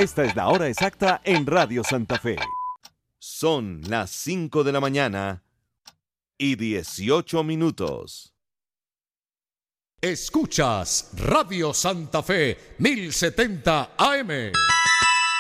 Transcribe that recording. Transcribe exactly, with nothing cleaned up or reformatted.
Esta es la hora exacta en Radio Santa Fe. Son las cinco de la mañana y dieciocho minutos. Escuchas Radio Santa Fe mil setenta A M.